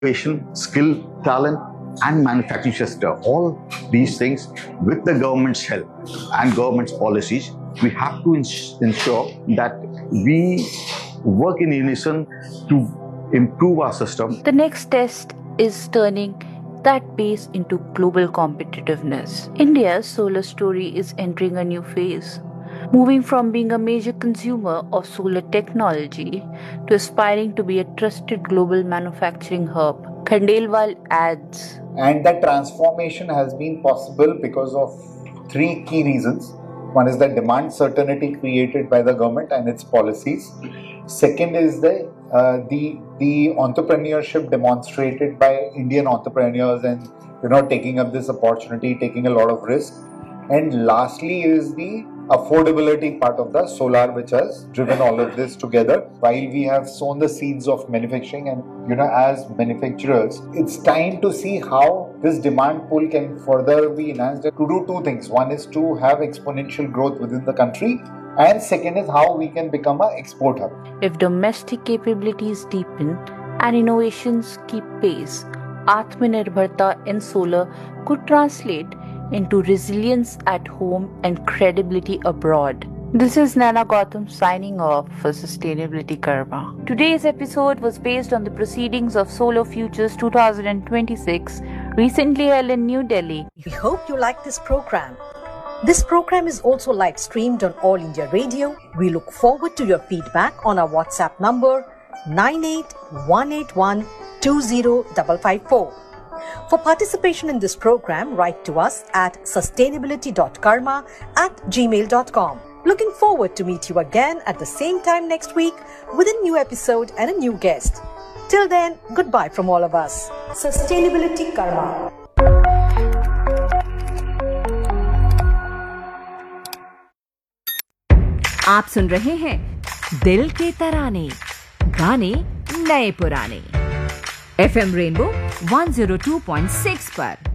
innovation, skill, talent, and manufacturing sector. All these things, with the government's help and government's policies, we have to ensure that we work in unison to improve our system. The next test is turning that base into global competitiveness. India's solar story is entering a new phase, moving from being a major consumer of solar technology to aspiring to be a trusted global manufacturing hub. Khandelwal adds. And that transformation has been possible because of three key reasons. One is the demand certainty created by the government and its policies. Second is the entrepreneurship demonstrated by Indian entrepreneurs and taking up this opportunity, taking a lot of risk. And lastly is the affordability part of the solar, which has driven all of this together. While we have sown the seeds of manufacturing, and as manufacturers, it's time to see how this demand pool can further be enhanced to do two things. One is to have exponential growth within the country, and second is how we can become an export hub. If domestic capabilities deepen and innovations keep pace, Atmanirbharta in solar could translate into resilience at home and credibility abroad. This is Nana Gautam signing off for Sustainability Karma. Today's episode was based on the proceedings of Solar Futures 2026, recently held in New Delhi. We hope you like this program. This program is also live streamed on All India Radio. We look forward to your feedback on our WhatsApp number 9818120554. For participation in this program, write to us at sustainability.karma@gmail.com. Looking forward to meet you again at the same time next week with a new episode and a new guest. Till then, goodbye from all of us. Sustainability Karma. आप सुन रहे हैं दिल के तराने, गाने नए पुराने, FM rainbow 102.6 पर।